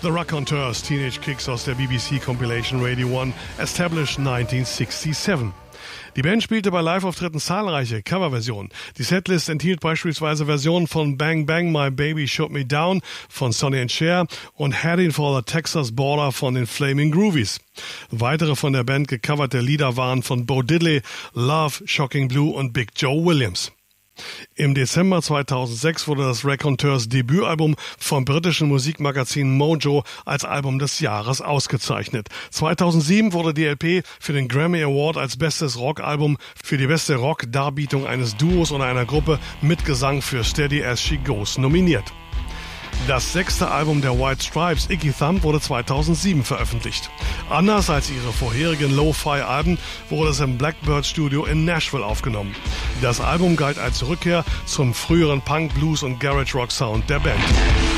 The Raconteurs, Teenage Kicks aus der BBC Compilation Radio 1, established 1967. Die Band spielte bei Live-Auftritten zahlreiche Coverversionen. Die Setlist enthielt beispielsweise Versionen von Bang Bang My Baby Shut Me Down von Sonny and Cher und Heading for the Texas Border von den Flaming Groovies. Weitere von der Band gecoverte Lieder waren von Bo Diddley, Love, Shocking Blue und Big Joe Williams. Im Dezember 2006 wurde das Raconteurs Debütalbum vom britischen Musikmagazin Mojo als Album des Jahres ausgezeichnet. 2007 wurde die LP für den Grammy Award als bestes Rockalbum für die beste Rock-Darbietung eines Duos oder einer Gruppe mit Gesang für Steady As She Goes nominiert. Das 6. Album der White Stripes, Icky Thump, wurde 2007 veröffentlicht. Anders als ihre vorherigen Lo-Fi-Alben wurde es im Blackbird Studio in Nashville aufgenommen. Das Album galt als Rückkehr zum früheren Punk, Blues und Garage Rock Sound der Band.